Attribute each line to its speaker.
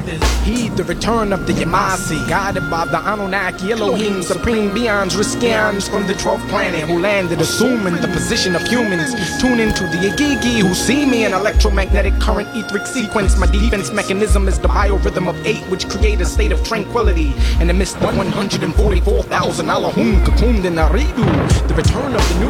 Speaker 1: Heed the return of the Yamasi, guided by the Anunnaki, Elohim, supreme beings, Riskians from the 12th planet, who landed assuming the position of humans. Tune into the Igigi, who see me in electromagnetic current etheric sequence. My defense mechanism is the biorhythm of 8, which create a state of tranquility in the midst of 144,000 Allahum cocooned in Aridu. The return of the new